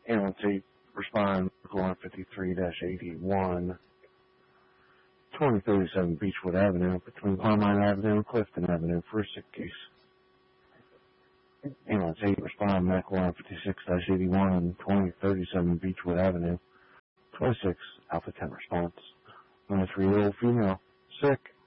Ambulance 8, respond, line 53-81, 2037 Beechwood Avenue, between Carmine Avenue and Clifton Avenue, for a sick case. Ambulance 8, respond, medical line 56-81 and 2037 Beechwood Avenue, 26 Alpha 10 response. Line 3-year-old female, sick.